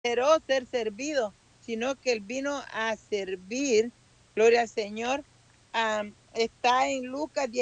esperó ser servido, sino que él vino a servir. Gloria al Señor. Está en Lucas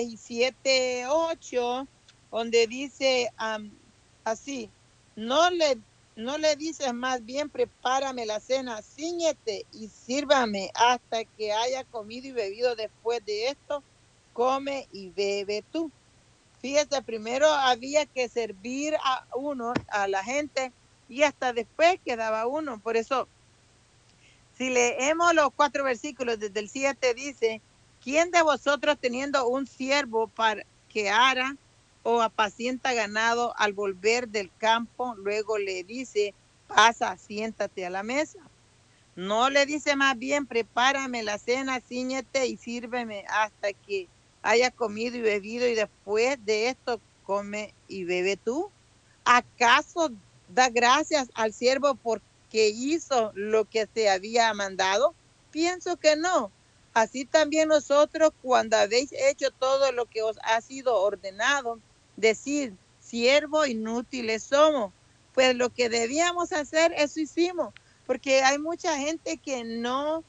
17:8, donde dice así, no le, no le dices más bien prepárame la cena, cíñete y sírvame hasta que haya comido y bebido. Después de esto, come y bebe tú. Fíjese, primero había que servir a uno, a la gente, y hasta después quedaba uno. Por eso, si leemos los 4 versículos desde el 7, dice, ¿quién de vosotros teniendo un siervo para que ara o apacienta ganado al volver del campo, luego le dice, pasa, siéntate a la mesa? No le dice más bien, prepárame la cena, cíñete y sírveme hasta que haya comido y bebido y después de esto come y bebe tú. ¿Acaso da gracias al siervo porque hizo lo que se había mandado? Pienso que no. Así también nosotros, cuando habéis hecho todo lo que os ha sido ordenado, decid, siervo inútiles somos. Pues lo que debíamos hacer, eso hicimos, porque hay mucha gente que no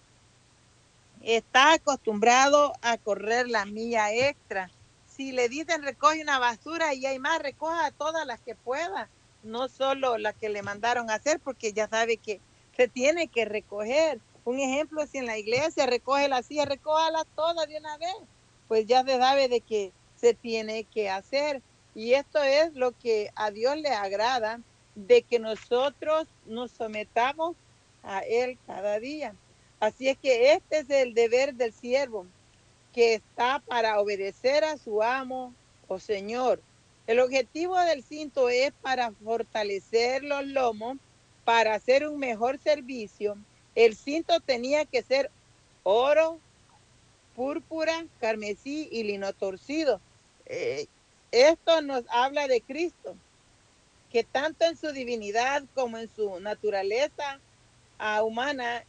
está acostumbrado a correr la milla extra. Si le dicen recoge una basura y hay más, recoja todas las que pueda, no solo las que le mandaron a hacer, porque ya sabe que se tiene que recoger. Un ejemplo, si en la iglesia recoge la silla, recójala toda de una vez, pues ya se sabe de que se tiene que hacer. Y esto es lo que a Dios le agrada, de que nosotros nos sometamos a Él cada día. Así es que este es el deber del siervo, que está para obedecer a su amo o señor. El objetivo del cinto es para fortalecer los lomos, para hacer un mejor servicio. El cinto tenía que ser oro, púrpura, carmesí y lino torcido. Eh, Esto nos habla de Cristo, que tanto en su divinidad como en su naturaleza humana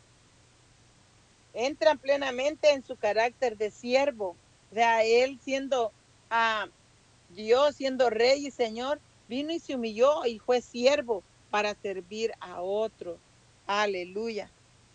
entran plenamente en su carácter de siervo. O sea, él siendo Dios, siendo rey y señor, vino y se humilló y fue siervo para servir a otros. Aleluya.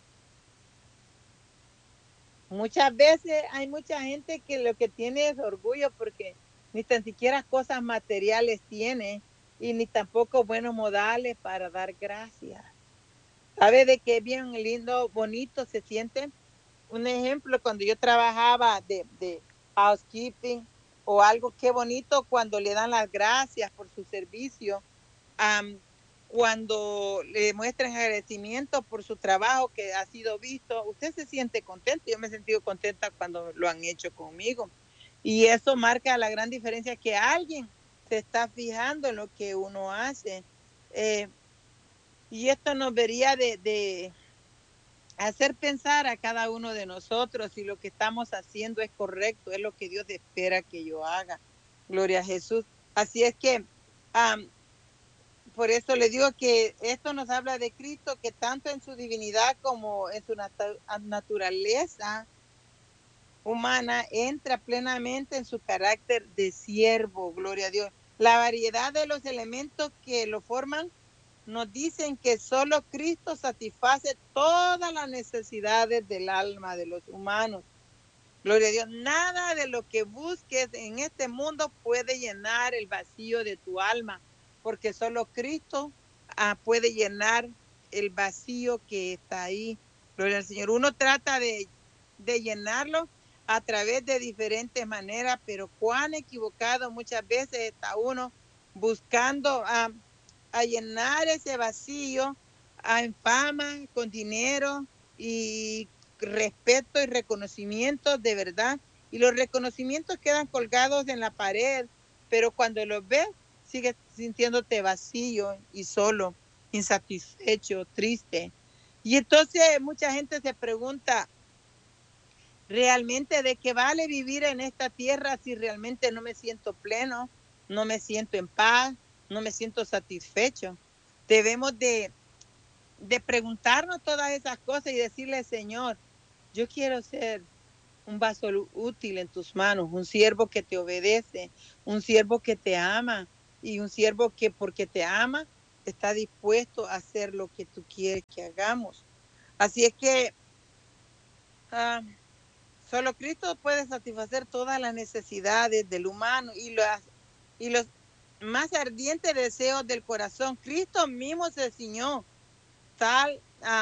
Muchas veces hay mucha gente que lo que tiene es orgullo porque ni tan siquiera cosas materiales tiene y ni tampoco buenos modales para dar gracias. ¿Sabe de qué bien lindo, bonito se siente? Un ejemplo, cuando yo trabajaba de housekeeping o algo, qué bonito cuando le dan las gracias por su servicio, um, cuando le muestran agradecimiento por su trabajo que ha sido visto, usted se siente contento. Yo me he sentido contenta cuando lo han hecho conmigo. Y eso marca la gran diferencia, que alguien se está fijando en lo que uno hace. Eh, y esto nos vería de hacer pensar a cada uno de nosotros si lo que estamos haciendo es correcto, es lo que Dios espera que yo haga. Gloria a Jesús. Así es que por eso le digo que esto nos habla de Cristo, que tanto en su divinidad como en su naturaleza humana entra plenamente en su carácter de siervo. Gloria a Dios. La variedad de los elementos que lo forman nos dicen que solo Cristo satisface todas las necesidades del alma de los humanos. Gloria a Dios. Nada de lo que busques en este mundo puede llenar el vacío de tu alma, porque solo Cristo puede llenar el vacío que está ahí. Gloria al Señor. Uno trata de llenarlo a través de diferentes maneras, pero cuán equivocado muchas veces está uno buscando a llenar ese vacío en fama, con dinero y respeto y reconocimiento de verdad. Y los reconocimientos quedan colgados en la pared, pero cuando los ves, sigues sintiéndote vacío y solo, insatisfecho, triste. Y entonces mucha gente se pregunta, ¿realmente de qué vale vivir en esta tierra si realmente no me siento pleno, no me siento en paz, no me siento satisfecho? Debemos de preguntarnos todas esas cosas y decirle, Señor, yo quiero ser un vaso útil en tus manos, un siervo que te obedece, un siervo que te ama y un siervo que porque te ama está dispuesto a hacer lo que tú quieres que hagamos. Así es que solo Cristo puede satisfacer todas las necesidades del humano y los más ardientes deseos del corazón. Cristo mismo se ciñó tal,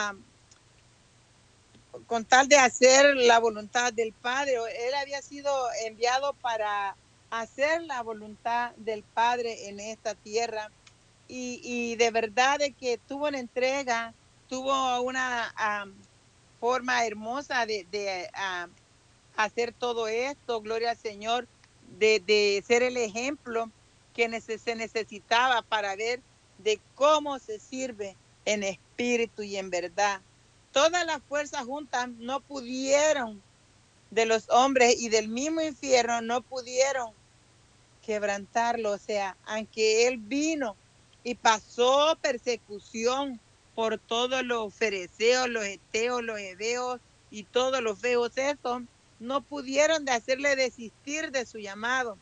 con tal de hacer la voluntad del Padre. Él había sido enviado para hacer la voluntad del Padre en esta tierra. Y de verdad de que tuvo una entrega, tuvo una forma hermosa de hacer todo esto, gloria al Señor, de ser el ejemplo que se necesitaba para ver de cómo se sirve en espíritu y en verdad. Todas las fuerzas juntas no pudieron, de los hombres y del mismo infierno, no pudieron quebrantarlo. O sea, aunque él vino y pasó persecución por todos los fereceos, los eteos, los heveos y todos los feos esos, no pudieron de hacerle desistir de su llamado,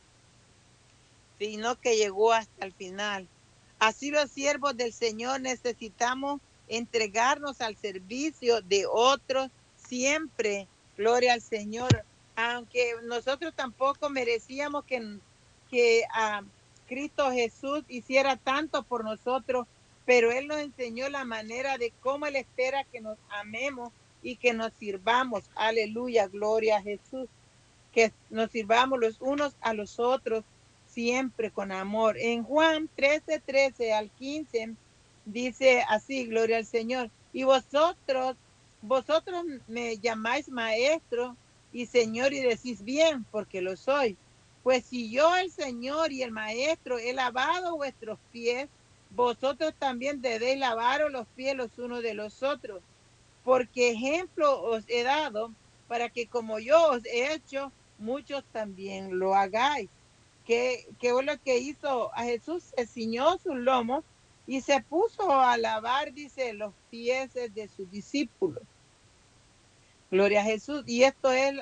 sino que llegó hasta el final. Así los siervos del Señor necesitamos entregarnos al servicio de otros siempre. Gloria al Señor. Aunque nosotros tampoco merecíamos que Cristo Jesús hiciera tanto por nosotros, pero Él nos enseñó la manera de cómo Él espera que nos amemos y que nos sirvamos. Aleluya, gloria a Jesús. Que nos sirvamos los unos a los otros siempre con amor. En Juan 13 al 15 dice así, gloria al Señor. Y vosotros me llamáis maestro y Señor y decís bien, porque lo soy. Pues si yo, el Señor y el maestro, he lavado vuestros pies, vosotros también debéis lavaros los pies los unos de los otros. Porque ejemplo os he dado para que como yo os he hecho, muchos también lo hagáis. Que fue lo que hizo a Jesús, se ciñó sus lomos y se puso a lavar, dice, los pies de sus discípulos. Gloria a Jesús. Y esto es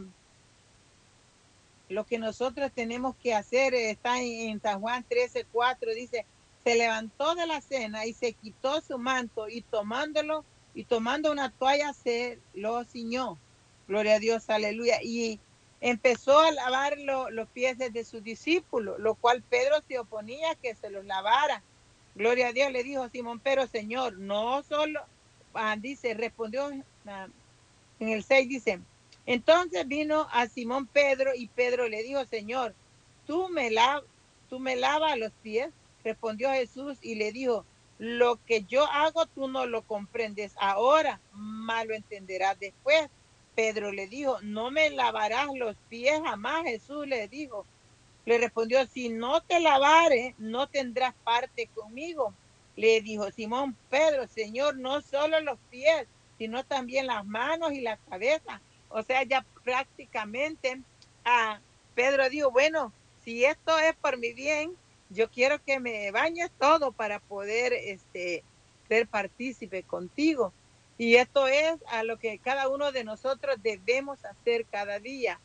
lo que nosotros tenemos que hacer. Está en San Juan 13:4, dice, se levantó de la cena y se quitó su manto y tomando una toalla se lo ciñó. Gloria a Dios, aleluya. Y empezó a lavar los pies de sus discípulos, lo cual Pedro se oponía a que se los lavara. Gloria a Dios, le dijo Simón, pero Señor, no solo, dice, respondió en el 6, dice, entonces vino a Simón Pedro y Pedro le dijo, Señor, ¿tú me lavas los pies? Respondió Jesús y le dijo, lo que yo hago tú no lo comprendes ahora, mas lo entenderás después. Pedro le dijo, no me lavarás los pies jamás. Jesús le dijo, le respondió, si no te lavare, no tendrás parte conmigo. Le dijo Simón Pedro, Señor, no solo los pies, sino también las manos y la cabeza. O sea, ya prácticamente Pedro dijo, bueno, si esto es por mi bien, yo quiero que me bañes todo para poder ser partícipe contigo. Y esto es a lo que cada uno de nosotros debemos hacer cada día.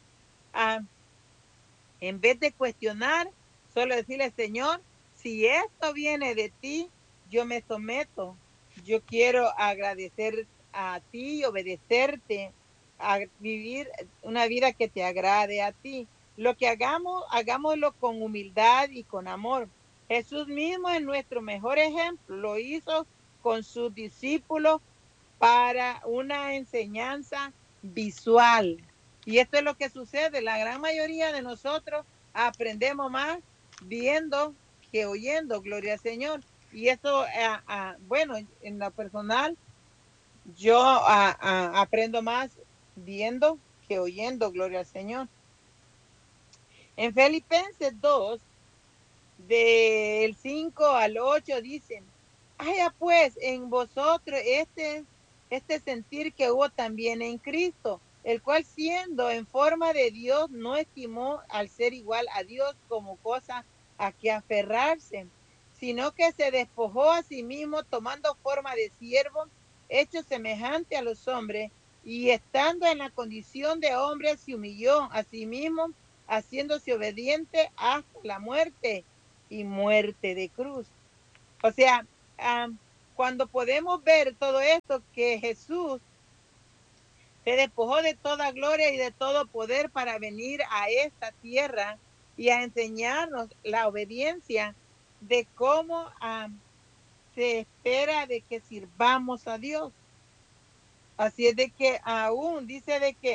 En vez de cuestionar, solo decirle, Señor, si esto viene de ti, yo me someto. Yo quiero agradecer a ti, obedecerte, a vivir una vida que te agrade a ti. Lo que hagamos, hagámoslo con humildad y con amor. Jesús mismo es nuestro mejor ejemplo. Lo hizo con sus discípulos para una enseñanza visual. Y esto es lo que sucede. La gran mayoría de nosotros aprendemos más viendo que oyendo, gloria al Señor. Y esto, bueno, en lo personal, yo aprendo más viendo que oyendo, gloria al Señor. En Filipenses 2, del 5 al 8 dicen, haya pues en vosotros este sentir que hubo también en Cristo, el cual siendo en forma de Dios no estimó al ser igual a Dios como cosa a que aferrarse, sino que se despojó a sí mismo tomando forma de siervo, hecho semejante a los hombres, y estando en la condición de hombre se humilló a sí mismo, haciéndose obediente hasta la muerte y muerte de cruz. O sea, cuando podemos ver todo esto, que Jesús se despojó de toda gloria y de todo poder para venir a esta tierra y a enseñarnos la obediencia de cómo se espera de que sirvamos a Dios. Así es de que aún dice de que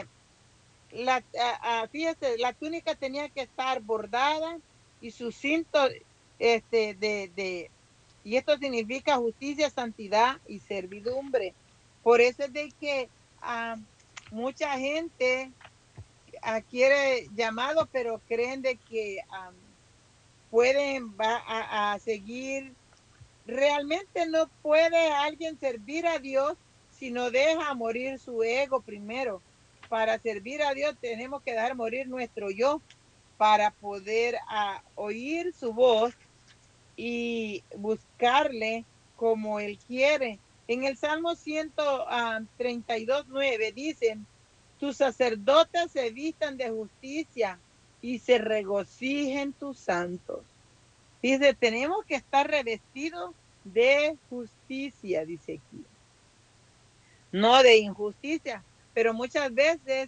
fíjese, la túnica tenía que estar bordada y su cinto, y esto significa justicia, santidad y servidumbre. Por eso es de que mucha gente quiere llamado, pero creen de que pueden a seguir. Realmente no puede alguien servir a Dios si no deja morir su ego primero. Para servir a Dios tenemos que dejar morir nuestro yo para poder oír su voz y buscarle como Él quiere. En el Salmo 132:9 dice, tus sacerdotes se vistan de justicia y se regocijen tus santos. Dice, tenemos que estar revestidos de justicia, dice aquí, no de injusticia, pero muchas veces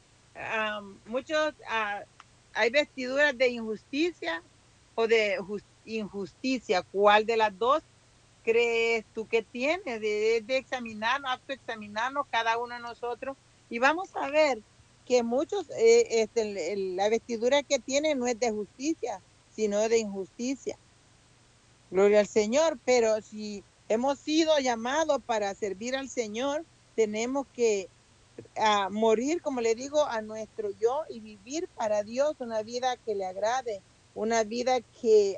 hay vestiduras de injusticia o de injusticia. ¿Cuál de las dos crees tú que tienes? De examinarnos, autoexaminarnos cada uno de nosotros, y vamos a ver que muchos, la vestidura que tienen no es de justicia, sino de injusticia. Gloria al Señor, pero si hemos sido llamados para servir al Señor, tenemos que morir, como le digo, a nuestro yo y vivir para Dios una vida que le agrade, una vida que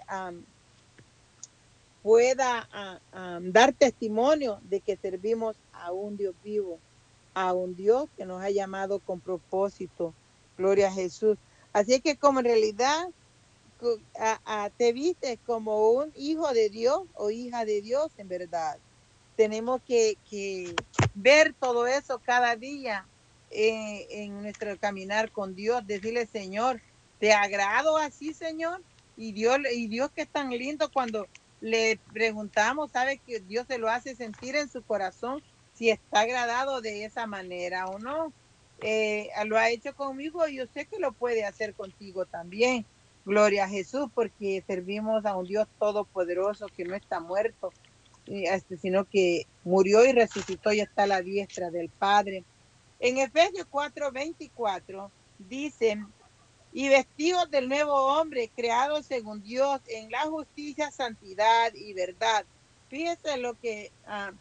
pueda dar testimonio de que servimos a un Dios vivo, a un Dios que nos ha llamado con propósito. Gloria a Jesús. Así que como en realidad te vistes como un hijo de Dios o hija de Dios, en verdad. Tenemos que ver todo eso cada día en nuestro caminar con Dios, decirle, Señor, ¿te agrado así, Señor? Y Dios que es tan lindo, cuando le preguntamos, sabe que Dios se lo hace sentir en su corazón si está agradado de esa manera o no. Lo ha hecho conmigo y yo sé que lo puede hacer contigo también. Gloria a Jesús, porque servimos a un Dios todopoderoso que no está muerto, sino que murió y resucitó y está a la diestra del Padre. En Efesios 4:24 dicen, y vestidos del nuevo hombre, creado según Dios en la justicia, santidad y verdad. Fíjese lo que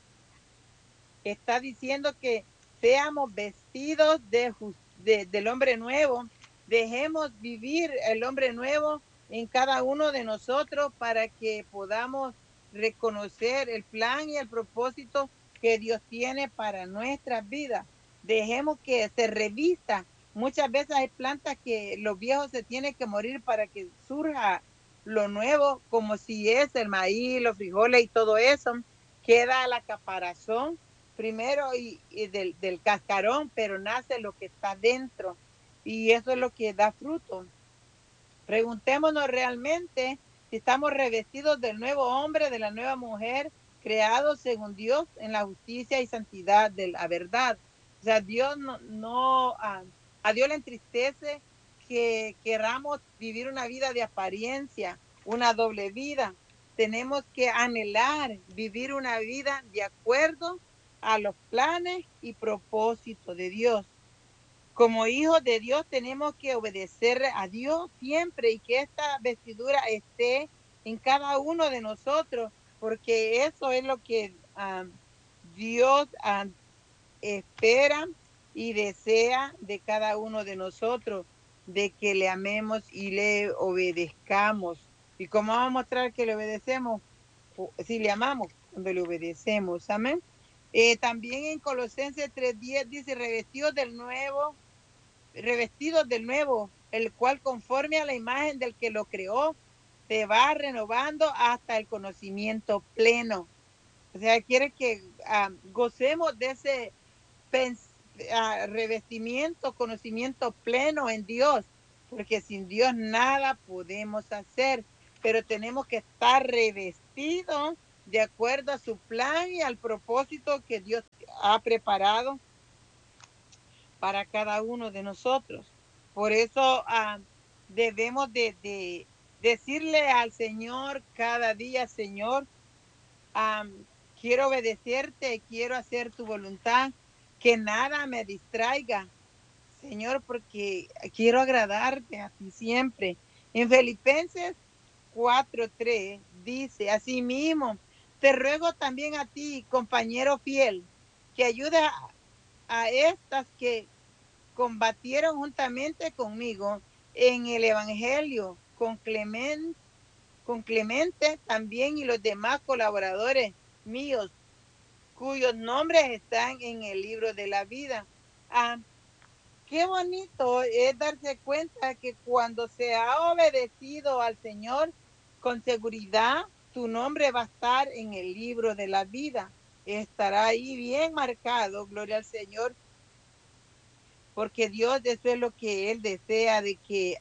está diciendo, que seamos vestidos del hombre nuevo. Dejemos vivir el hombre nuevo en cada uno de nosotros para que podamos reconocer el plan y el propósito que Dios tiene para nuestras vidas. Dejemos que se revista. Muchas veces hay plantas que los viejos se tienen que morir para que surja lo nuevo, como si es el maíz, los frijoles y todo eso. Queda la caparazón primero y del cascarón, pero nace lo que está dentro, y eso es lo que da fruto. Preguntémonos realmente si estamos revestidos del nuevo hombre, de la nueva mujer, creados según Dios en la justicia y santidad de la verdad. O sea, Dios a Dios le entristece que queramos vivir una vida de apariencia, una doble vida. Tenemos que anhelar vivir una vida de acuerdo a los planes y propósitos de Dios. Como hijos de Dios tenemos que obedecer a Dios siempre, y que esta vestidura esté en cada uno de nosotros, porque eso es lo que Dios espera y desea de cada uno de nosotros, de que le amemos y le obedezcamos. ¿Y cómo vamos a mostrar que le obedecemos? Si le amamos, cuando le obedecemos. Amén. También en Colosenses 3:10 dice, revestidos del nuevo, el cual conforme a la imagen del que lo creó, se va renovando hasta el conocimiento pleno. O sea, quiere que gocemos de ese revestimiento, conocimiento pleno en Dios, porque sin Dios nada podemos hacer, pero tenemos que estar revestidos de acuerdo a su plan y al propósito que Dios ha preparado para cada uno de nosotros. Por eso debemos de decirle al Señor cada día, Señor, quiero obedecerte, quiero hacer tu voluntad, que nada me distraiga, Señor, porque quiero agradarte a ti siempre. En Filipenses 4:3 dice, asimismo, te ruego también a ti, compañero fiel, que ayudes a estas que combatieron juntamente conmigo en el Evangelio, con Clemente también y los demás colaboradores míos, cuyos nombres están en el libro de la vida. Ah, qué bonito es darse cuenta que cuando se ha obedecido al Señor, con seguridad tu nombre va a estar en el libro de la vida. Estará ahí bien marcado, gloria al Señor, porque Dios, eso es lo que Él desea, de que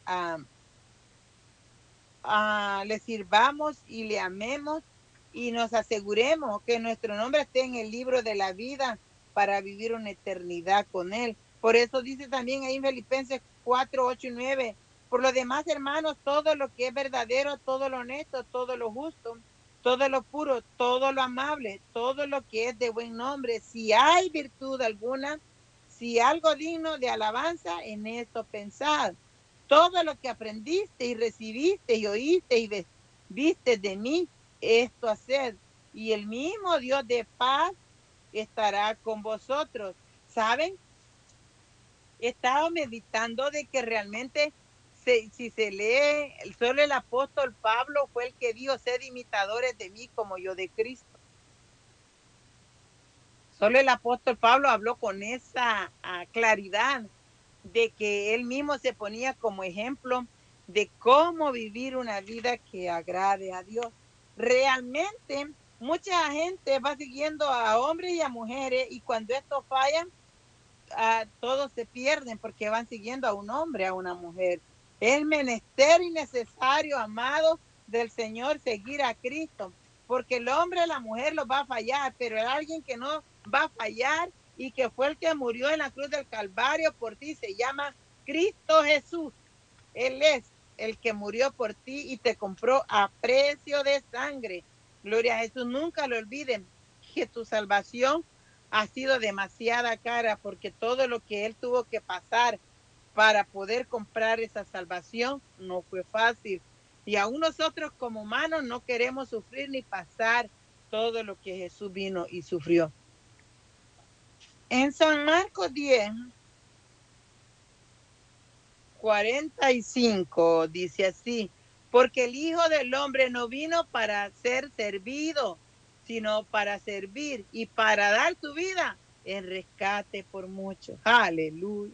le sirvamos y le amemos y nos aseguremos que nuestro nombre esté en el libro de la vida para vivir una eternidad con Él. Por eso dice también ahí en Filipenses 4:8 y 9, por lo demás, hermanos, todo lo que es verdadero, todo lo honesto, todo lo justo, todo lo puro, todo lo amable, todo lo que es de buen nombre, si hay virtud alguna, si algo digno de alabanza, en esto pensad. Todo lo que aprendiste y recibiste y oíste y viste de mí, esto haced. Y el mismo Dios de paz estará con vosotros. ¿Saben? He estado meditando de que realmente si se lee, solo el apóstol Pablo fue el que dijo, sed imitadores de mí como yo de Cristo. Solo el apóstol Pablo habló con esa claridad de que él mismo se ponía como ejemplo de cómo vivir una vida que agrade a Dios. Realmente, mucha gente va siguiendo a hombres y a mujeres y cuando estos fallan, todos se pierden porque van siguiendo a un hombre, a una mujer. Es menester y necesario, amados del Señor, seguir a Cristo, porque el hombre, la mujer los va a fallar, pero alguien que no va a fallar y que fue el que murió en la cruz del Calvario por ti, se llama Cristo Jesús. Él es el que murió por ti y te compró a precio de sangre. Gloria a Jesús, nunca lo olviden que tu salvación ha sido demasiada cara porque todo lo que él tuvo que pasar para poder comprar esa salvación no fue fácil. Y aún nosotros como humanos no queremos sufrir ni pasar todo lo que Jesús vino y sufrió. En San Marcos 10:45 dice así, porque el Hijo del Hombre no vino para ser servido, sino para servir y para dar su vida en rescate por muchos. Aleluya.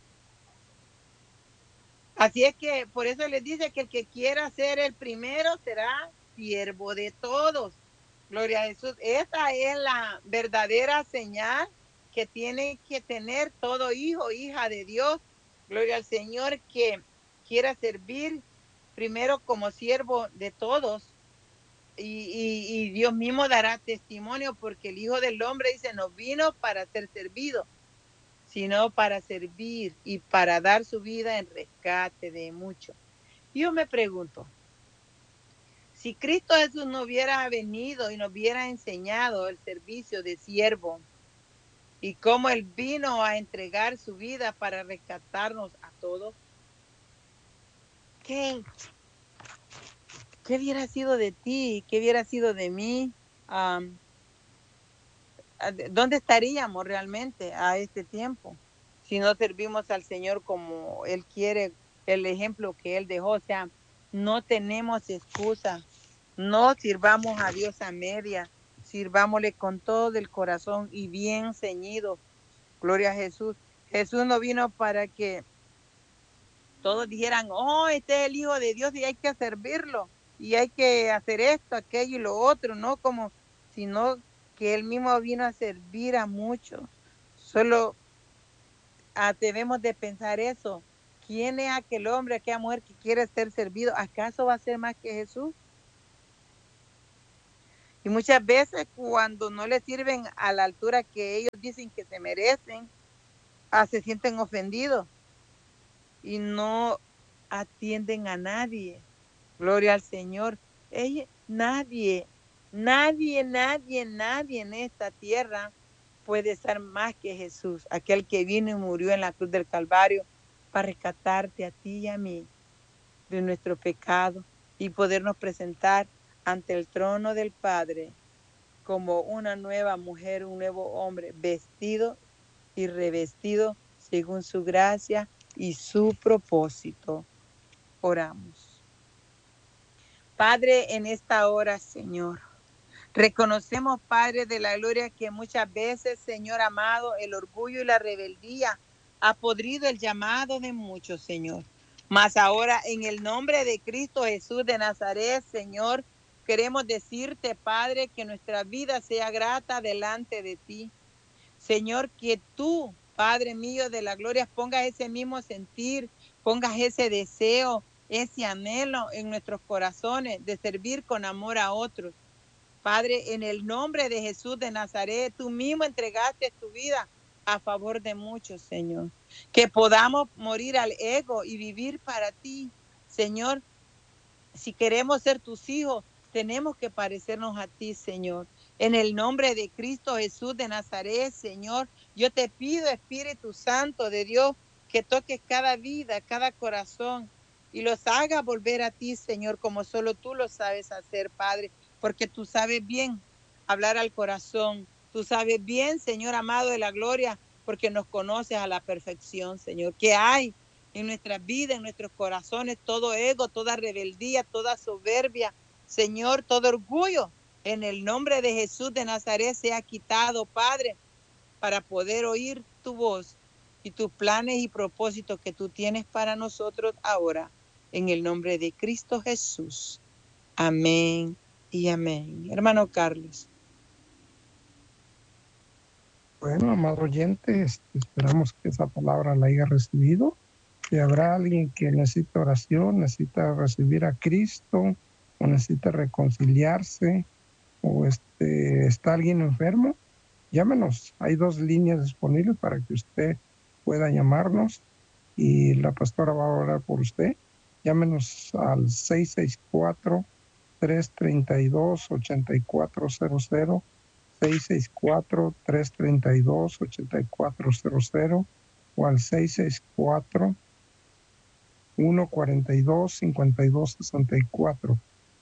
Así es que por eso les dice que el que quiera ser el primero será siervo de todos. Gloria a Jesús. Esta es la verdadera señal que tiene que tener todo hijo, hija de Dios. Gloria al Señor, que quiera servir primero como siervo de todos. Y Dios mismo dará testimonio porque el Hijo del Hombre dice, no vino para ser servido, sino para servir y para dar su vida en rescate de muchos. Yo me pregunto, si Cristo Jesús no hubiera venido y nos hubiera enseñado el servicio de siervo y cómo Él vino a entregar su vida para rescatarnos a todos, ¿qué, qué hubiera sido de ti? ¿Qué hubiera sido de mí? Um, ¿Dónde estaríamos realmente a este tiempo? Si no servimos al Señor como Él quiere, el ejemplo que Él dejó. O sea, no tenemos excusa. No sirvamos a Dios a media. Sirvámosle con todo el corazón y bien ceñido. Gloria a Jesús. Jesús no vino para que todos dijeran, oh, este es el Hijo de Dios y hay que servirlo. Y hay que hacer esto, aquello y lo otro, ¿no? Como, sino que Él mismo vino a servir a muchos. Solo debemos de pensar eso. ¿Quién es aquel hombre, aquella mujer que quiere ser servido? ¿Acaso va a ser más que Jesús? Y muchas veces cuando no les sirven a la altura que ellos dicen que se merecen, se sienten ofendidos y no atienden a nadie. Gloria al Señor. Nadie en esta tierra puede ser más que Jesús, aquel que vino y murió en la cruz del Calvario para rescatarte a ti y a mí de nuestro pecado y podernos presentar ante el trono del Padre como una nueva mujer, un nuevo hombre, vestido y revestido según su gracia y su propósito. Oramos. Padre, en esta hora, Señor, reconocemos, Padre de la gloria, que muchas veces, Señor amado, el orgullo y la rebeldía ha podrido el llamado de muchos, Señor. Mas ahora, en el nombre de Cristo Jesús de Nazaret, Señor, queremos decirte, Padre, que nuestra vida sea grata delante de ti. Señor, que tú, Padre mío de la gloria, pongas ese mismo sentir, pongas ese deseo, ese anhelo en nuestros corazones de servir con amor a otros. Padre, en el nombre de Jesús de Nazaret, tú mismo entregaste tu vida a favor de muchos, Señor. Que podamos morir al ego y vivir para ti, Señor. Si queremos ser tus hijos, tenemos que parecernos a ti, Señor. En el nombre de Cristo Jesús de Nazaret, Señor, yo te pido, Espíritu Santo de Dios, que toques cada vida, cada corazón y los haga volver a ti, Señor, como solo tú lo sabes hacer, Padre, porque tú sabes bien hablar al corazón. Tú sabes bien, Señor amado de la gloria, porque nos conoces a la perfección, Señor. ¿Qué hay en nuestras vidas, en nuestros corazones? Todo ego, toda rebeldía, toda soberbia, Señor, todo orgullo, en el nombre de Jesús de Nazaret sea quitado, Padre, para poder oír tu voz y tus planes y propósitos que tú tienes para nosotros ahora, en el nombre de Cristo Jesús. Amén y amén. Hermano Carlos. Bueno, amado oyente, esperamos que esa palabra la haya recibido. Si habrá alguien que necesita oración, necesita recibir a Cristo, o necesita reconciliarse, o está alguien enfermo, llámenos. Hay 2 líneas disponibles para que usted pueda llamarnos y la pastora va a orar por usted. Llámenos al 664-332-8400, 664-332-8400 o al 664-142-5264,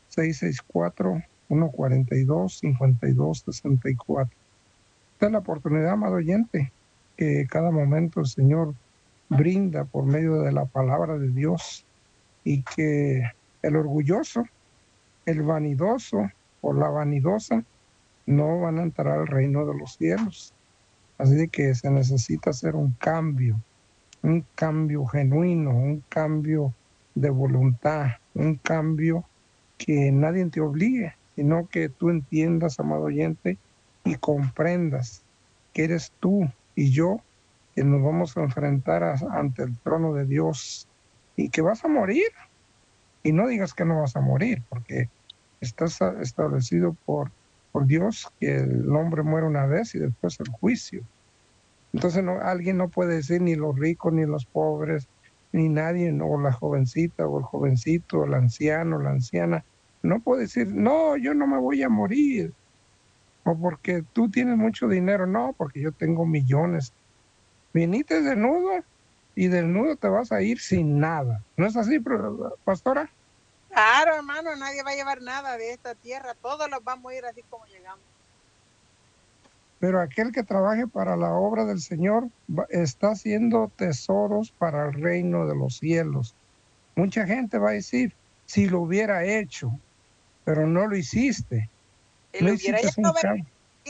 664-142-5264. Esta es la oportunidad, amado oyente, que cada momento el Señor brinda por medio de la palabra de Dios, y que el orgulloso, el vanidoso o la vanidosa no van a entrar al reino de los cielos. Así de que se necesita hacer un cambio genuino, un cambio de voluntad, un cambio que nadie te obligue, sino que tú entiendas, amado oyente, y comprendas que eres tú y yo que nos vamos a enfrentar ante el trono de Dios y que vas a morir. Y no digas que no vas a morir, porque estás establecido por Dios que el hombre muere una vez y después el juicio. Entonces alguien no puede decir, ni los ricos, ni los pobres, ni nadie, o la jovencita, o el jovencito, o el anciano, o la anciana, no puede decir, no, yo no me voy a morir, o porque tú tienes mucho dinero, no, porque yo tengo millones. Viniste desnudo y desnudo te vas a ir sin nada. ¿No es así, pastora? Claro, hermano, nadie va a llevar nada de esta tierra, todos los vamos a ir así como llegamos. Pero aquel que trabaje para la obra del Señor está haciendo tesoros para el reino de los cielos. Mucha gente va a decir, si lo hubiera hecho, pero no lo hiciste. No hiciste un cambio.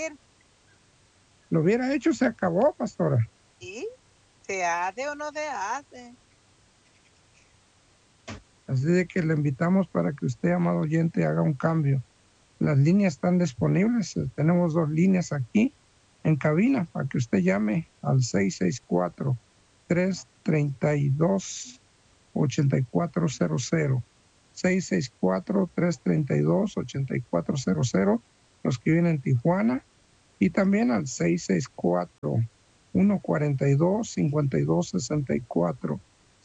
Lo hubiera hecho, se acabó, pastora. Sí, se hace o no se hace. Así de que le invitamos para que usted, amado oyente, haga un cambio. Las líneas están disponibles. Tenemos 2 líneas aquí en cabina para que usted llame al 664-332-8400. 664-332-8400 los que viven en Tijuana, y también al 664-142-5264,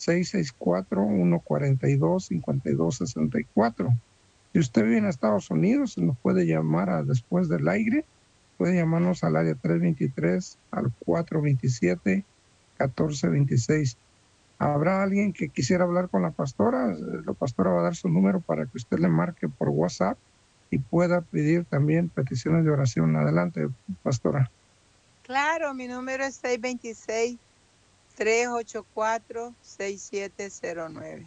664-142-5264. Si usted vive en Estados Unidos, nos puede llamar después del aire, puede llamarnos al área 323 al 427-1426. ¿Habrá alguien que quisiera hablar con la pastora? La pastora va a dar su número para que usted le marque por WhatsApp y pueda pedir también peticiones de oración. Adelante, pastora. Claro, mi número es 626-384-6709.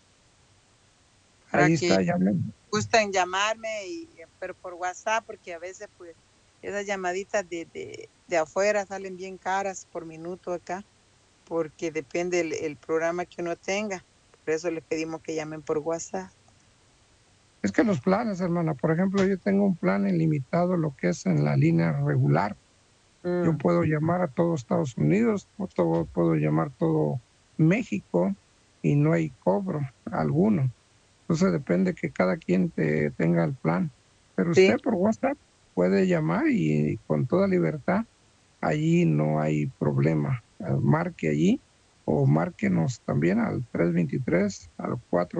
Para Ahí que está, llamen. gusten llamarme, pero por WhatsApp, porque a veces pues esas llamaditas de afuera salen bien caras por minuto acá, porque depende el programa que uno tenga. Por eso les pedimos que llamen por WhatsApp. Es que los planes, hermana, por ejemplo, yo tengo un plan ilimitado, lo que es en la línea regular. Yo puedo llamar a todo Estados Unidos, puedo llamar todo México y no hay cobro alguno. Entonces depende que cada quien tenga el plan. Pero Sí. usted por WhatsApp puede llamar y con toda libertad, allí no hay problema. Marque allí o márquenos también al 323, al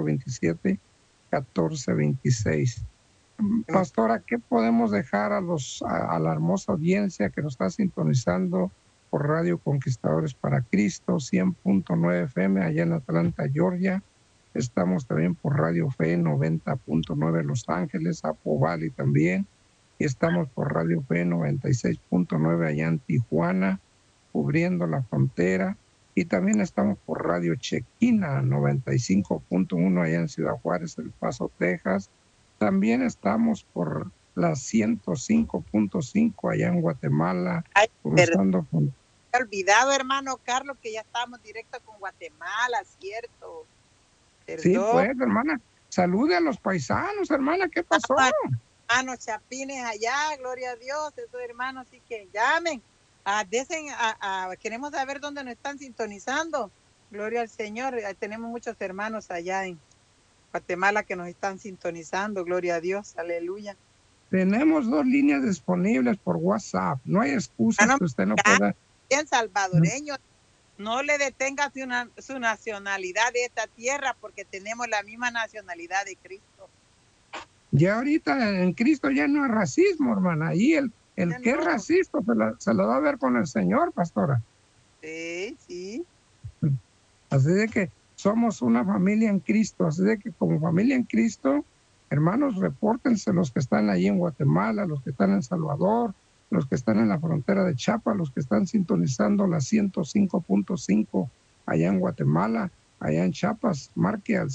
427-1426. Pastora, ¿qué podemos dejar a la hermosa audiencia que nos está sintonizando por Radio Conquistadores para Cristo, 100.9 FM allá en Atlanta, Georgia? Estamos también por Radio Fe 90.9 Los Ángeles, Apple Valley también. Y estamos por Radio Fe 96.9 allá en Tijuana, cubriendo la frontera. Y también estamos por Radio Chequina 95.1 allá en Ciudad Juárez, El Paso, Texas. También estamos por la 105.5 allá en Guatemala, cruzando con... olvidado, hermano Carlos, que ya estamos directo con Guatemala, ¿cierto? Perdón. Sí, pues, hermana, salude a los paisanos, hermana, ¿qué pasó? Hermanos chapines allá, gloria a Dios, esos hermanos sí que llamen, queremos saber dónde nos están sintonizando, gloria al Señor, tenemos muchos hermanos allá en Guatemala que nos están sintonizando, gloria a Dios, aleluya. Tenemos 2 líneas disponibles por WhatsApp, no hay excusas que usted no pueda. Bien salvadoreño, no le detenga su nacionalidad de esta tierra porque tenemos la misma nacionalidad de Cristo. Ya ahorita en Cristo ya no es racismo, hermana. Ahí el que es racista se lo va a ver con el Señor, pastora. Sí, sí. Así de que somos una familia en Cristo. Así de que como familia en Cristo, hermanos, repórtense los que están ahí en Guatemala, los que están en Salvador, los que están en la frontera de Chiapas, los que están sintonizando la 105.5 allá en Guatemala, allá en Chiapas. Marque al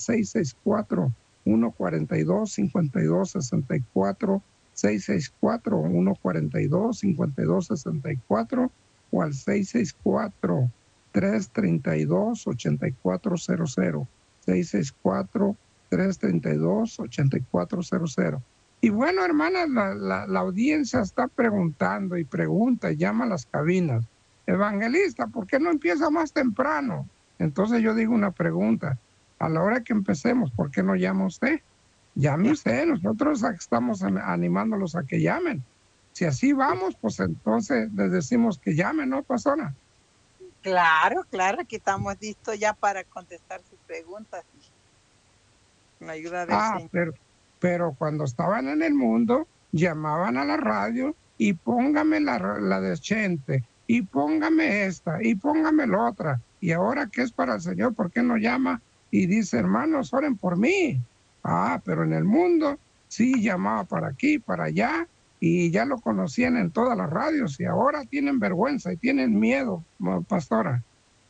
664-142-5264, 664-142-5264 o al 664-332-8400, 664-332-8400. Y bueno, hermanas, la audiencia está preguntando y pregunta, y llama a las cabinas. Evangelista, ¿por qué no empieza más temprano? Entonces yo digo una pregunta. A la hora que empecemos, ¿por qué no llama usted? Llame usted, nosotros estamos animándolos a que llamen. Si así vamos, pues entonces les decimos que llamen, ¿no, pastora? Claro, claro, aquí estamos listos ya para contestar sus preguntas. Con ayuda del Señor. Pero cuando estaban en el mundo, llamaban a la radio y póngame la de Chente, y póngame esta, y póngame la otra. Y ahora que es para el Señor, ¿por qué no llama y dice, hermanos, oren por mí? Pero en el mundo sí llamaba para aquí, para allá, y ya lo conocían en todas las radios, y ahora tienen vergüenza y tienen miedo, pastora.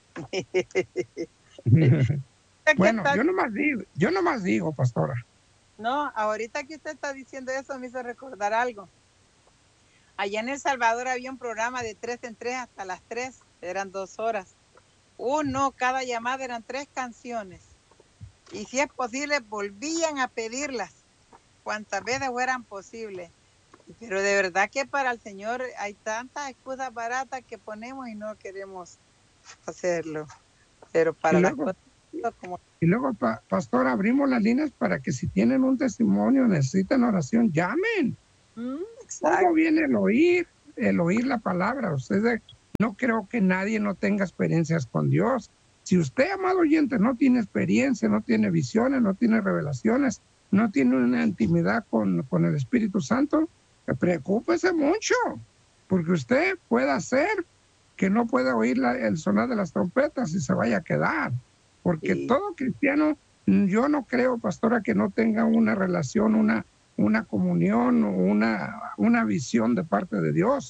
Bueno, yo nomás digo, pastora. No, ahorita que usted está diciendo eso me hizo recordar algo. Allá en El Salvador había un programa de 3 en 3 hasta las 3, eran 2 horas. Cada llamada eran 3 canciones. Y si es posible, volvían a pedirlas cuantas veces fueran posibles. Pero de verdad que para el Señor hay tantas excusas baratas que ponemos y no queremos hacerlo. Pero para las cosas como... Y luego, pastor, abrimos las líneas para que si tienen un testimonio, necesitan oración, llamen. ¿Cómo viene el oír la palabra? Usted, no creo que nadie no tenga experiencias con Dios. Si usted, amado oyente, no tiene experiencia, no tiene visiones, no tiene revelaciones, no tiene una intimidad con el Espíritu Santo, preocúpese mucho, porque usted puede hacer que no pueda oír el sonar de las trompetas y se vaya a quedar. Porque todo cristiano, yo no creo, pastora, que no tenga una relación, una comunión, una visión de parte de Dios.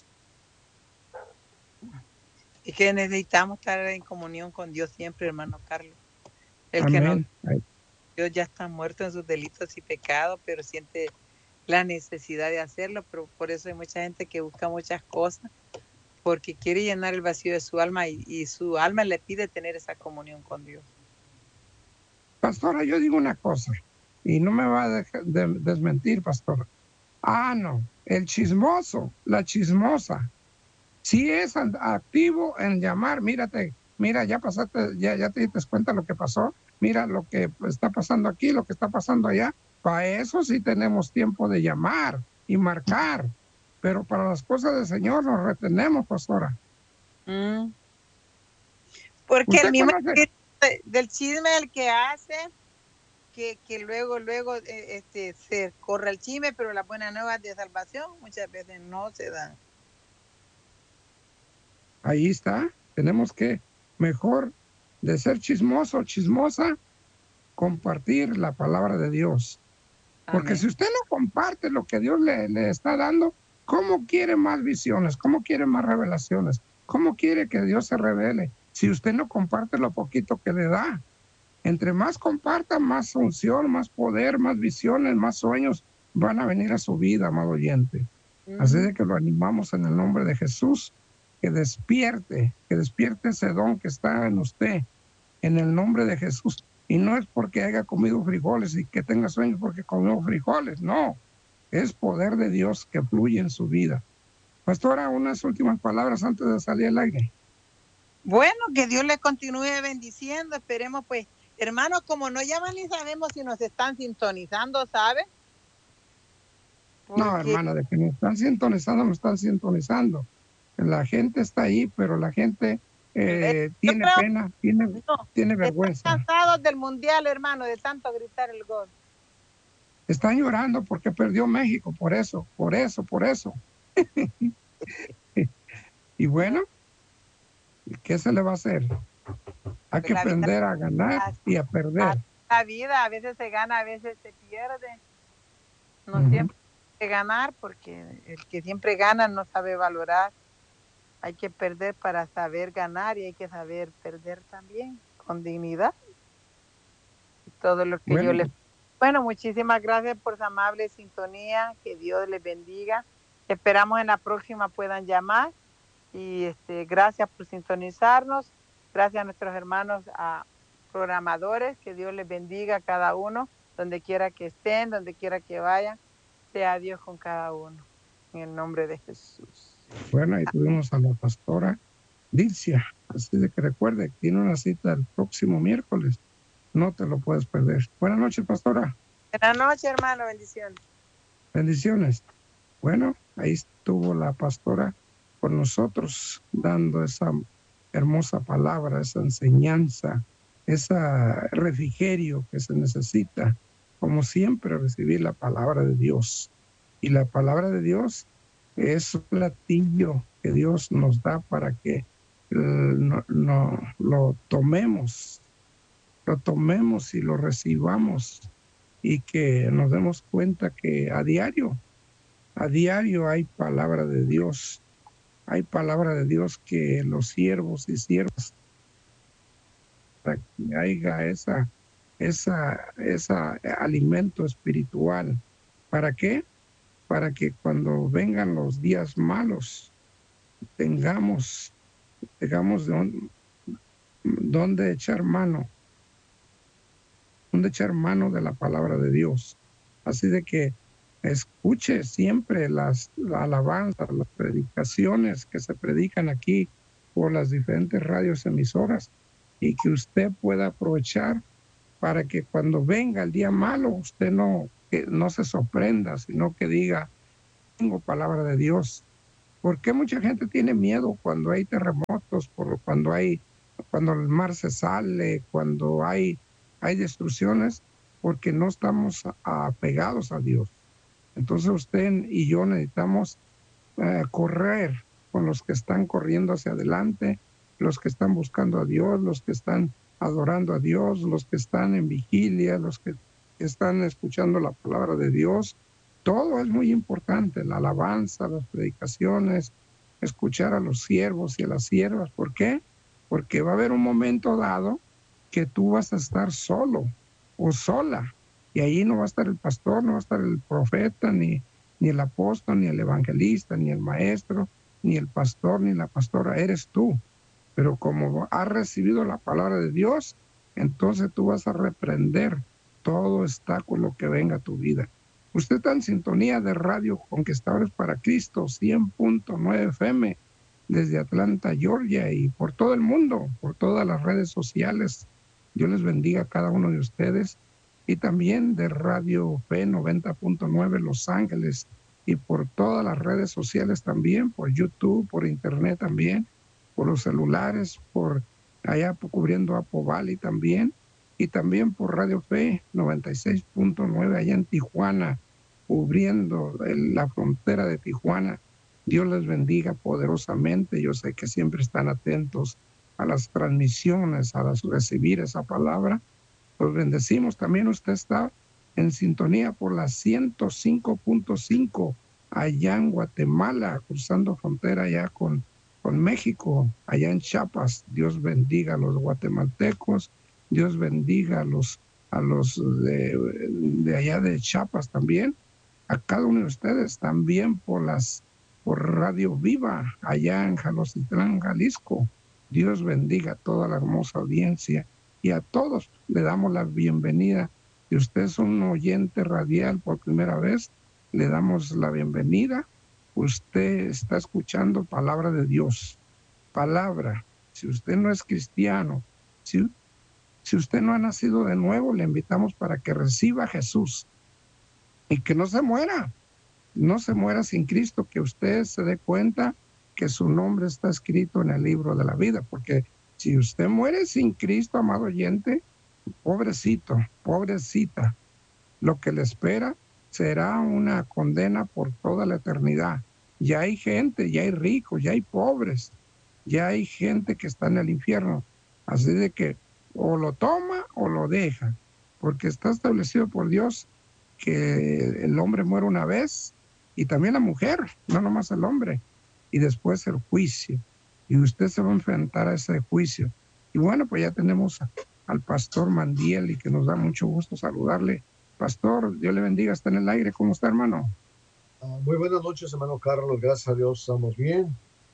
Y que necesitamos estar en comunión con Dios siempre, hermano Carlos. El Amén. que no, Dios ya está muerto en sus delitos y pecados, pero siente la necesidad de hacerlo, pero por eso hay mucha gente que busca muchas cosas, porque quiere llenar el vacío de su alma y su alma le pide tener esa comunión con Dios. Pastora, yo digo una cosa, y no me va a desmentir, pastora. No, el chismoso, la chismosa, si es activo en llamar, mira, ya pasaste, ya te diste cuenta lo que pasó, mira lo que está pasando aquí, lo que está pasando allá. Para eso sí tenemos tiempo de llamar y marcar, pero para las cosas del Señor nos retenemos, pastora. Porque el mismo del chisme el que hace que luego se corre el chisme, pero las buenas nuevas de salvación muchas veces no se dan. Ahí está, tenemos que, mejor de ser chismoso o chismosa, compartir la palabra de Dios. Porque si usted no comparte lo que Dios le está dando, ¿cómo quiere más visiones? ¿Cómo quiere más revelaciones? ¿Cómo quiere que Dios se revele si usted no comparte lo poquito que le da? Entre más comparta, más unción, más poder, más visiones, más sueños van a venir a su vida, amado oyente. Así de que lo animamos en el nombre de Jesús, que despierte ese don que está en usted, en el nombre de Jesús. Y no es porque haya comido frijoles y que tenga sueños porque comió frijoles, no. Es poder de Dios que fluye en su vida. Pastora, unas últimas palabras antes de salir al aire. Bueno, que Dios le continúe bendiciendo. Esperemos, pues, hermanos, como no llaman ni sabemos si nos están sintonizando, ¿saben? Porque... No, hermana, de que nos están sintonizando. La gente está ahí, pero la gente tiene pena, tiene vergüenza. Están cansados del mundial, hermano, de tanto gritar el gol. Están llorando porque perdió México, por eso. Y bueno, ¿qué se le va a hacer? Hay que aprender a ganar y a perder. La vida, a veces se gana, a veces se pierde. No siempre hay que ganar, porque el que siempre gana no sabe valorar. Hay que perder para saber ganar y hay que saber perder también con dignidad. Todo lo que yo les... Bueno, muchísimas gracias por su amable sintonía. Que Dios les bendiga. Esperamos en la próxima puedan llamar. Y gracias por sintonizarnos. Gracias a nuestros hermanos programadores. Que Dios les bendiga a cada uno, donde quiera que estén, donde quiera que vayan. Sea Dios con cada uno. En el nombre de Jesús. Bueno, ahí tuvimos a la pastora Dircia. Así de que recuerde, tiene una cita el próximo miércoles. No te lo puedes perder. Buenas noches, pastora. Buenas noches, hermano. Bendiciones. Bendiciones. Bueno, ahí estuvo la pastora con nosotros, dando esa hermosa palabra, esa enseñanza, ese refrigerio que se necesita, como siempre, recibir la palabra de Dios. Y la palabra de Dios es un platillo que Dios nos da para que lo tomemos y lo recibamos, y que nos demos cuenta que a diario hay palabra de Dios. Hay palabra de Dios que los siervos y siervas, para que haya esa alimento espiritual. ¿Para qué? Para que cuando vengan los días malos tengamos donde echar mano de la palabra de Dios. Así de que escuche siempre las alabanzas, las predicaciones que se predican aquí por las diferentes radios emisoras, y que usted pueda aprovechar para que cuando venga el día malo usted no se sorprenda, sino que diga: tengo palabra de Dios. ¿Por qué mucha gente tiene miedo cuando hay terremotos, cuando el mar se sale, cuando hay destrucciones? Porque no estamos apegados a Dios. Entonces usted y yo necesitamos correr con los que están corriendo hacia adelante, los que están buscando a Dios, los que están adorando a Dios, los que están en vigilia, los que están escuchando la palabra de Dios. Todo es muy importante, la alabanza, las predicaciones, escuchar a los siervos y a las siervas. ¿Por qué? Porque va a haber un momento dado que tú vas a estar solo o sola, y ahí no va a estar el pastor, no va a estar el profeta, ni el apóstol, ni el evangelista, ni el maestro, ni el pastor, ni la pastora, eres tú. Pero como has recibido la palabra de Dios, entonces tú vas a reprender todo obstáculo que venga a tu vida. Usted está en sintonía de Radio Conquistadores para Cristo, 100.9 FM, desde Atlanta, Georgia, y por todo el mundo, por todas las redes sociales. Dios les bendiga a cada uno de ustedes. Y también de Radio Fe 90.9 Los Ángeles, y por todas las redes sociales también, por YouTube, por internet también, por los celulares, por allá cubriendo Apple Valley también, y también por Radio Fe 96.9 allá en Tijuana, cubriendo la frontera de Tijuana. Dios les bendiga poderosamente. Yo sé que siempre están atentos a las transmisiones, recibir esa palabra. Los bendecimos. También usted está en sintonía por la 105.5 allá en Guatemala, cruzando frontera allá con México, allá en Chiapas. Dios bendiga a los guatemaltecos, Dios bendiga a los de allá de Chiapas también, a cada uno de ustedes, también por Radio Viva, allá en Jalocitlán, Jalisco. Dios bendiga a toda la hermosa audiencia, y a todos le damos la bienvenida. Si usted es un oyente radial por primera vez, le damos la bienvenida. Usted está escuchando palabra de Dios. Palabra. Si usted no es cristiano, si usted no ha nacido de nuevo, le invitamos para que reciba a Jesús y que no se muera. No se muera sin Cristo, que usted se dé cuenta que su nombre está escrito en el libro de la vida, porque si usted muere sin Cristo, amado oyente, pobrecito, pobrecita, lo que le espera será una condena por toda la eternidad. Ya hay gente, ya hay ricos, ya hay pobres, ya hay gente que está en el infierno. Así de que o lo toma o lo deja, porque está establecido por Dios que el hombre muere una vez, y también la mujer, no nomás el hombre, y después el juicio. Y usted se va a enfrentar a ese juicio. Y bueno, pues ya tenemos al pastor Mandiel, y que nos da mucho gusto saludarle. Pastor, Dios le bendiga, está en el aire. ¿Cómo está, hermano? Muy buenas noches, hermano Carlos. Gracias a Dios, estamos bien.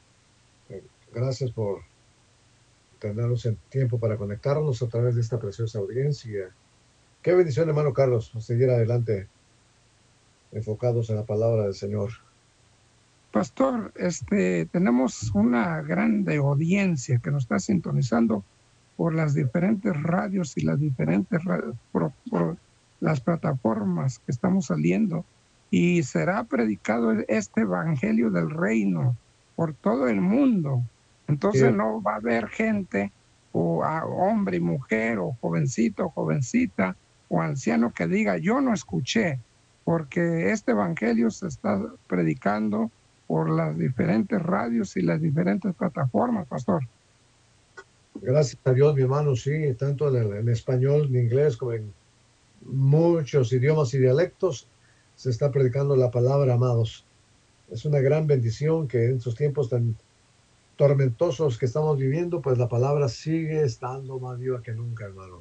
Gracias por tenernos en tiempo para conectarnos a través de esta preciosa audiencia. Qué bendición, hermano Carlos, seguir adelante, enfocados en la palabra del Señor. Pastor, tenemos una grande audiencia que nos está sintonizando por las diferentes radios y las diferentes por las plataformas que estamos saliendo, y será predicado este evangelio del reino por todo el mundo. Entonces sí, no va a haber gente, o hombre y mujer, o jovencito, jovencita, o anciano, que diga yo no escuché, porque este evangelio se está predicando por las diferentes radios y las diferentes plataformas, pastor. Gracias a Dios, mi hermano, sí, tanto en español, en inglés, como en muchos idiomas y dialectos, se está predicando la palabra, amados. Es una gran bendición que en estos tiempos tan tormentosos que estamos viviendo, pues la palabra sigue estando más viva que nunca, hermano.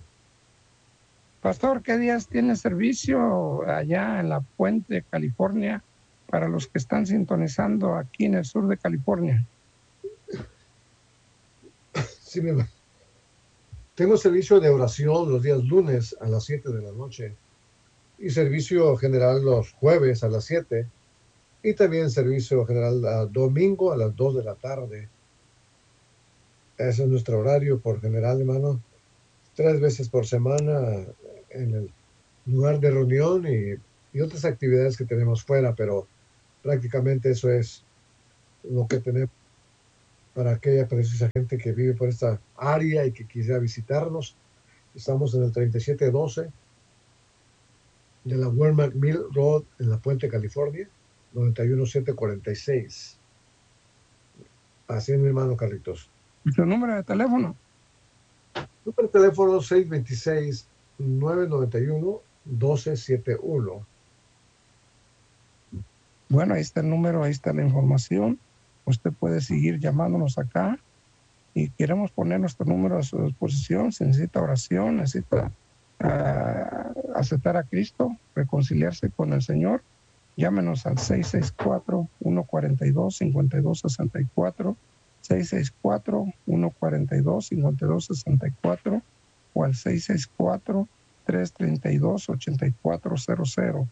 Pastor, ¿qué días tiene servicio allá en La Puente, California, para los que están sintonizando aquí en el sur de California? Sí, tengo servicio de oración los días lunes a las 7 de la noche, y servicio general los jueves a las 7, y también servicio general domingo a las 2 de la tarde. Ese es nuestro horario por general, hermano. 3 veces por semana en el lugar de reunión y otras actividades que tenemos fuera, pero Prácticamente eso es lo que tenemos para aquella preciosa gente que vive por esta área y que quisiera visitarnos. Estamos en el 3712 de la Walmart Mill Road en La Puente, California, 91746. Así es, mi hermano Carlitos. ¿Y tu número de teléfono? Número de teléfono 626-991-1271. Bueno, ahí está el número, ahí está la información. Usted puede seguir llamándonos acá y queremos poner nuestro número a su disposición. Si necesita oración, necesita aceptar a Cristo, reconciliarse con el Señor, llámenos al 664-142-5264, 664-142-5264 o al 664-332-8400,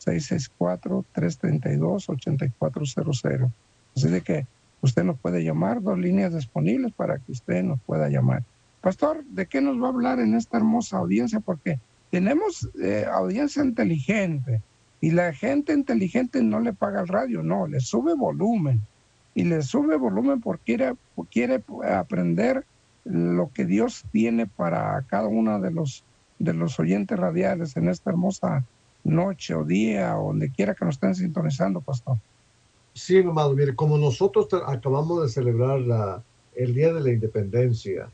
664-332-8400. Así de que usted nos puede llamar, 2 líneas disponibles para que usted nos pueda llamar. Pastor, ¿de qué nos va a hablar en esta hermosa audiencia? Porque tenemos audiencia inteligente y la gente inteligente no le paga el radio, no, le sube volumen. Y le sube volumen porque quiere aprender lo que Dios tiene para cada uno de los oyentes radiales en esta hermosa noche o día, o donde quiera que nos estén sintonizando, pastor. Sí, hermano, mire, como nosotros acabamos de celebrar el Día de la Independencia,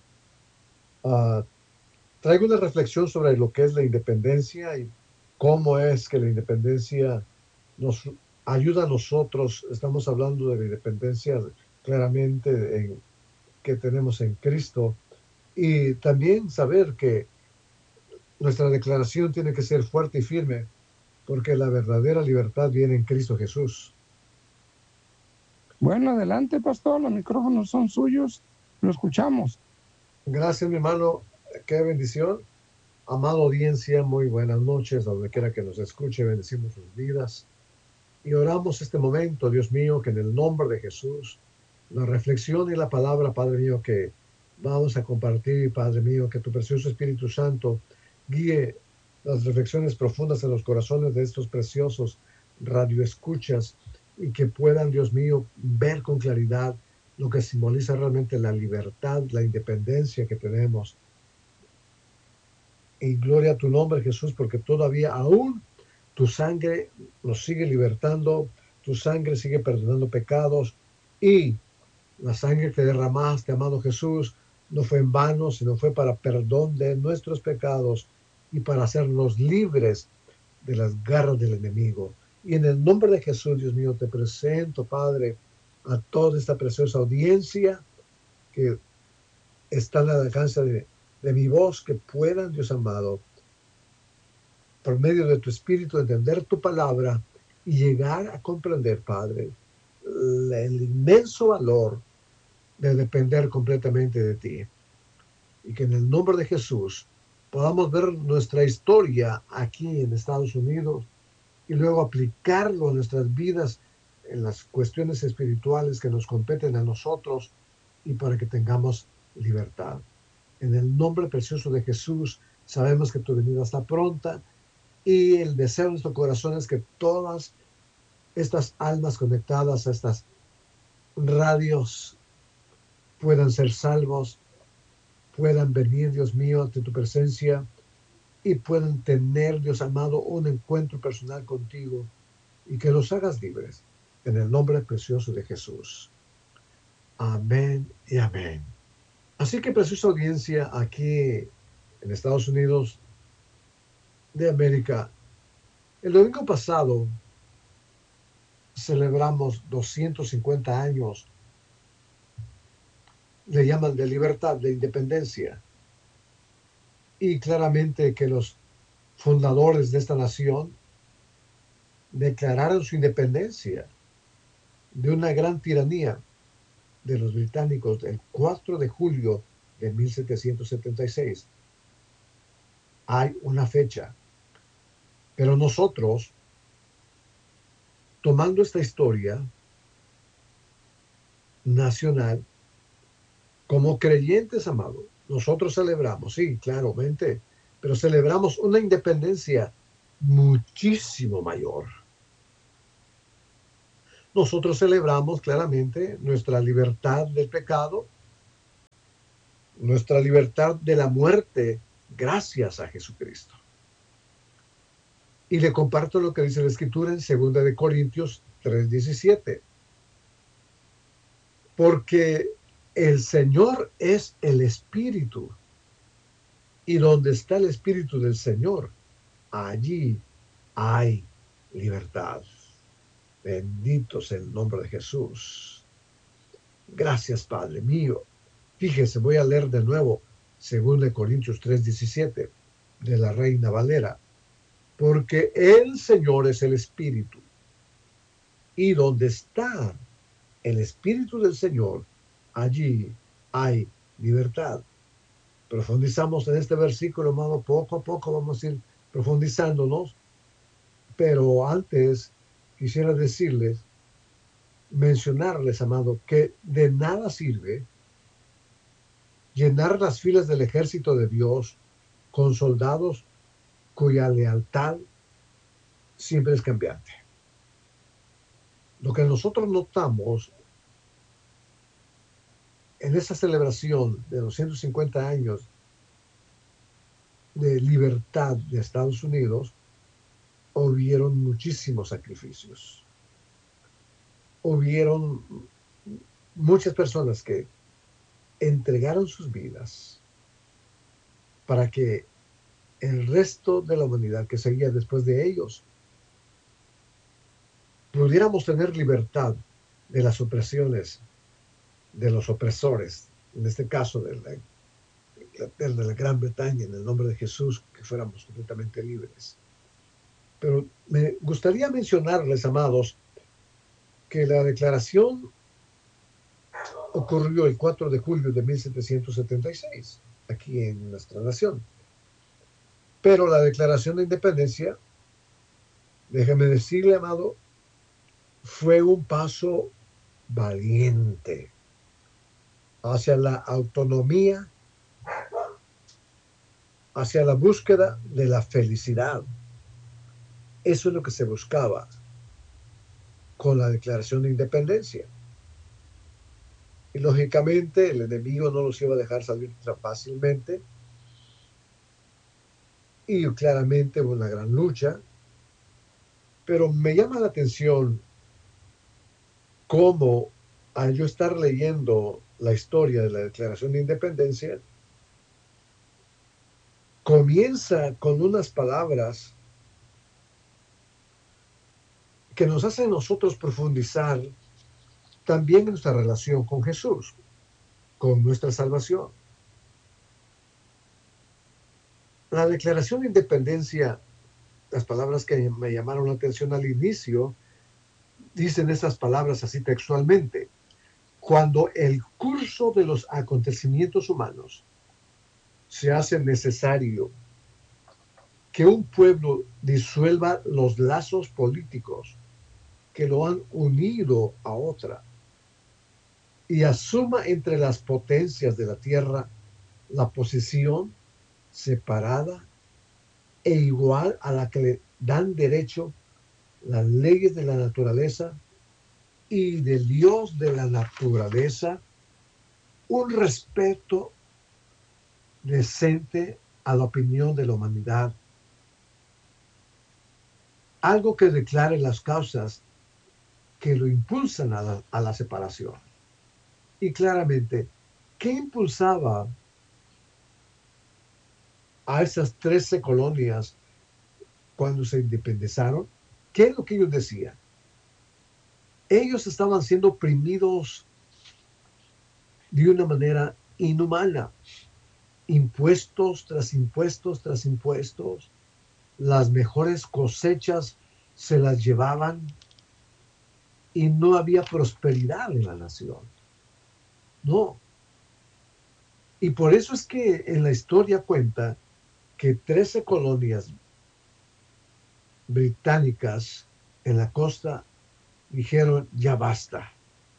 traigo una reflexión sobre lo que es la independencia y cómo es que la independencia nos ayuda a nosotros. Estamos hablando de la independencia claramente que tenemos en Cristo, y también saber que nuestra declaración tiene que ser fuerte y firme, porque la verdadera libertad viene en Cristo Jesús. Bueno, adelante, pastor, los micrófonos son suyos, lo escuchamos. Gracias, mi hermano, qué bendición. Amada audiencia, muy buenas noches, donde quiera que nos escuche, bendecimos sus vidas. Y oramos este momento, Dios mío, que en el nombre de Jesús, la reflexión y la palabra, Padre mío, que vamos a compartir, Padre mío, que tu precioso Espíritu Santo guíe las reflexiones profundas en los corazones de estos preciosos radioescuchas y que puedan, Dios mío, ver con claridad lo que simboliza realmente la libertad, la independencia que tenemos. Y gloria a tu nombre, Jesús, porque todavía aún tu sangre nos sigue libertando, tu sangre sigue perdonando pecados, y la sangre que derramaste, amado Jesús, no fue en vano, sino fue para perdón de nuestros pecados y para hacernos libres de las garras del enemigo. Y en el nombre de Jesús, Dios mío, te presento, Padre, a toda esta preciosa audiencia que está al alcance de mi voz, que puedan, Dios amado, por medio de tu Espíritu, entender tu palabra y llegar a comprender, Padre, el inmenso valor de depender completamente de ti. Y que en el nombre de Jesús podamos ver nuestra historia aquí en Estados Unidos y luego aplicarlo a nuestras vidas en las cuestiones espirituales que nos competen a nosotros, y para que tengamos libertad. En el nombre precioso de Jesús, sabemos que tu venida está pronta, y el deseo de nuestro corazón es que todas estas almas conectadas a estas radios puedan ser salvos, puedan venir, Dios mío, ante tu presencia y puedan tener, Dios amado, un encuentro personal contigo, y que los hagas libres en el nombre precioso de Jesús. Amén y amén. Así que, preciosa audiencia, aquí en Estados Unidos de América, el domingo pasado celebramos 250 años, le llaman de libertad, de independencia, y claramente que los fundadores de esta nación declararon su independencia de una gran tiranía de los británicos el 4 de julio de 1776. Hay una fecha, pero nosotros, tomando esta historia nacional, como creyentes, amados, nosotros celebramos, sí, claramente, pero celebramos una independencia muchísimo mayor. nosotros celebramos claramente nuestra libertad del pecado, nuestra libertad de la muerte, gracias a Jesucristo. Y le comparto lo que dice la Escritura en 2 de Corintios 3:17. Porque el Señor es el Espíritu, y donde está el Espíritu del Señor, allí hay libertad. Bendito sea el nombre de Jesús. Gracias, Padre mío. Fíjese, voy a leer de nuevo 2 Corintios 3:17 de la Reina Valera. Porque el Señor es el Espíritu, y donde está el Espíritu del Señor, allí hay libertad. Profundizamos en este versículo, amado, poco a poco vamos a ir profundizándonos, pero antes quisiera decirles, mencionarles, amado, que de nada sirve llenar las filas del ejército de Dios con soldados cuya lealtad siempre es cambiante. Lo que nosotros notamos en esa celebración de los 150 años de libertad de Estados Unidos, hubieron muchísimos sacrificios. Hubieron muchas personas que entregaron sus vidas para que el resto de la humanidad que seguía después de ellos pudiéramos tener libertad de las opresiones de los opresores, en este caso de la Gran Bretaña, en el nombre de Jesús, que fuéramos completamente libres. Pero me gustaría mencionarles, amados, que la declaración ocurrió el 4 de julio de 1776, aquí en nuestra nación. Pero la declaración de independencia, déjeme decirle, amado, fue un paso valiente hacia la autonomía, hacia la búsqueda de la felicidad. Eso es lo que se buscaba con la declaración de independencia. Y lógicamente el enemigo no los iba a dejar salir tan fácilmente. Y claramente hubo una gran lucha. Pero me llama la atención cómo, al yo estar leyendo la historia de la Declaración de Independencia, comienza con unas palabras que nos hacen a nosotros profundizar también en nuestra relación con Jesús, con nuestra salvación. La Declaración de Independencia, las palabras que me llamaron la atención al inicio, dicen esas palabras así textualmente: cuando el curso de los acontecimientos humanos se hace necesario que un pueblo disuelva los lazos políticos que lo han unido a otra y asuma entre las potencias de la tierra la posición separada e igual a la que le dan derecho las leyes de la naturaleza y del Dios de la naturaleza, un respeto decente a la opinión de la humanidad, algo que declare las causas que lo impulsan a la separación. Y claramente, ¿qué impulsaba a esas 13 colonias cuando se independizaron? ¿Qué es lo que ellos decían? Ellos estaban siendo oprimidos de una manera inhumana, impuestos tras impuestos tras impuestos. Las mejores cosechas se las llevaban y no había prosperidad en la nación. No. Y por eso es que en la historia cuenta que 13 colonias británicas en la costa dijeron ya basta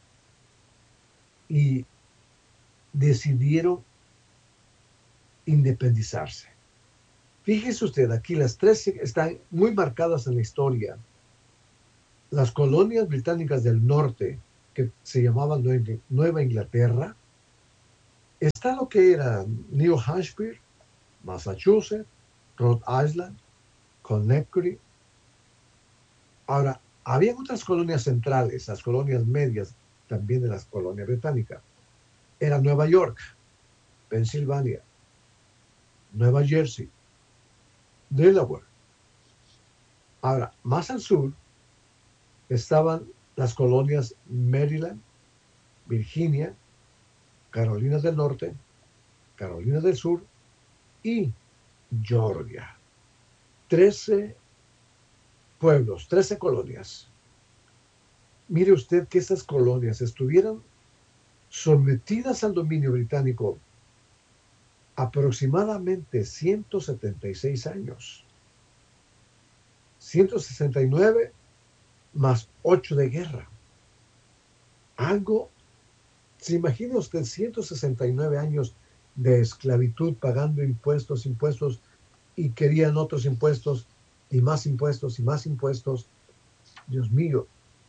y decidieron independizarse. Fíjese usted, aquí las 13 están muy marcadas en la historia las colonias británicas del norte, que se llamaban Nueva Inglaterra, está lo que era New Hampshire, Massachusetts, Rhode Island, Connecticut. Ahora, había otras colonias centrales, las colonias medias también de las colonias británicas. Era Nueva York, Pensilvania, Nueva Jersey, Delaware. Ahora, más al sur estaban las colonias Maryland, Virginia, Carolina del Norte, Carolina del Sur y Georgia. 13 pueblos, 13 colonias. Mire usted que estas colonias estuvieron sometidas al dominio británico aproximadamente 176 años. 169 más 8 de guerra. Algo, ¿se imagina usted 169 años de esclavitud pagando impuestos, y querían otros impuestos y más impuestos y más impuestos? Dios mío,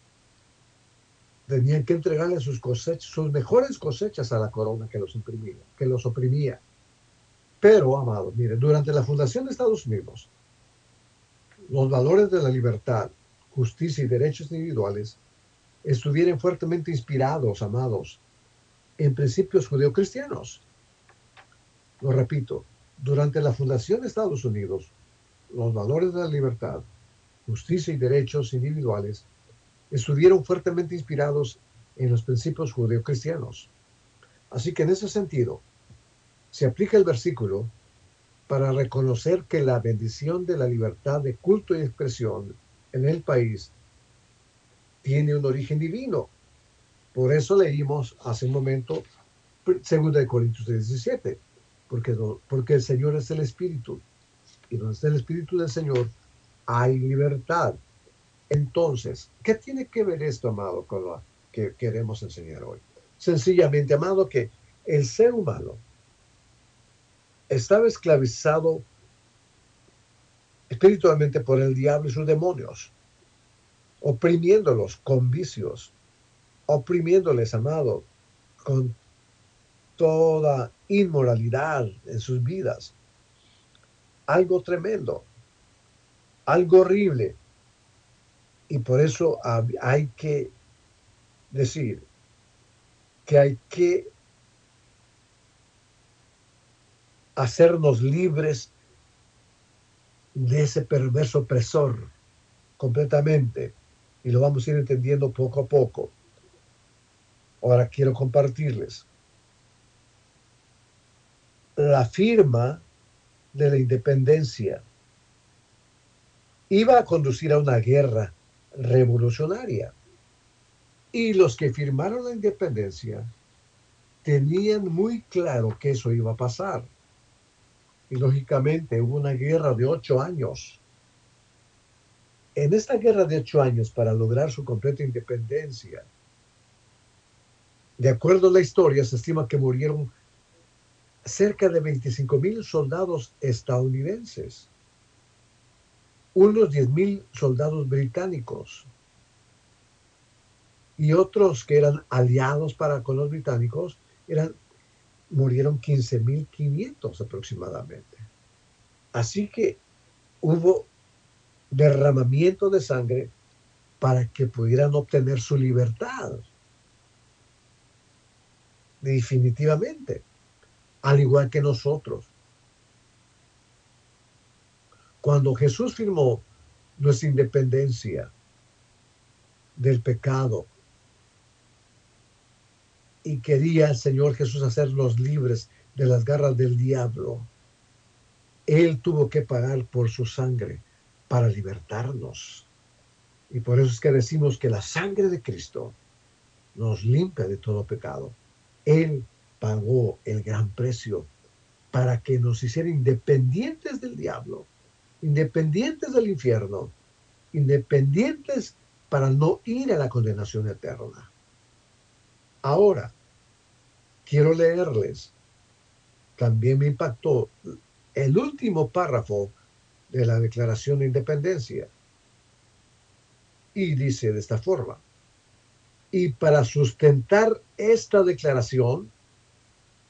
tenían que entregarle sus cosechas, sus mejores cosechas a la corona que los imprimía, que los oprimía. Pero, amado, mire, durante la fundación de Estados Unidos, los valores de la libertad, justicia y derechos individuales estuvieron fuertemente inspirados, amados, en principios judeocristianos. Lo repito, durante la fundación de Estados Unidos, los valores de la libertad, justicia y derechos individuales estuvieron fuertemente inspirados en los principios judeocristianos. Así que en ese sentido, se aplica el versículo para reconocer que la bendición de la libertad de culto y expresión en el país tiene un origen divino. Por eso leímos hace un momento 2 Corintios 17, porque el Señor es el Espíritu, y donde está el Espíritu del Señor hay libertad. Entonces, ¿qué tiene que ver esto, amado, con lo que queremos enseñar hoy? Sencillamente, amado, que el ser humano estaba esclavizado espiritualmente por el diablo y sus demonios, oprimiéndolos con vicios, oprimiéndoles, amado, con toda inmoralidad en sus vidas. Algo tremendo, algo horrible. Y por eso hay que decir que hay que hacernos libres de ese perverso opresor completamente. Y lo vamos a ir entendiendo poco a poco. Ahora quiero compartirles la firma de la independencia iba a conducir a una guerra revolucionaria. Y los que firmaron la independencia tenían muy claro que eso iba a pasar. Y lógicamente hubo una guerra de 8 años. En esta guerra de 8 años, para lograr su completa independencia, de acuerdo a la historia, se estima que murieron cerca de 25,000 soldados estadounidenses, unos 10,000 soldados británicos y otros que eran aliados con los británicos, murieron 15,500 aproximadamente. Así que hubo derramamiento de sangre para que pudieran obtener su libertad. Definitivamente, al igual que nosotros. Cuando Jesús firmó nuestra independencia del pecado y quería el Señor Jesús hacernos libres de las garras del diablo, Él tuvo que pagar por su sangre para libertarnos. Y por eso es que decimos que la sangre de Cristo nos limpia de todo pecado. Él pagó el gran precio para que nos hiciera independientes del diablo, independientes del infierno, independientes para no ir a la condenación eterna. Ahora, quiero leerles, también me impactó el último párrafo de la Declaración de Independencia. Y dice de esta forma: y para sustentar esta declaración,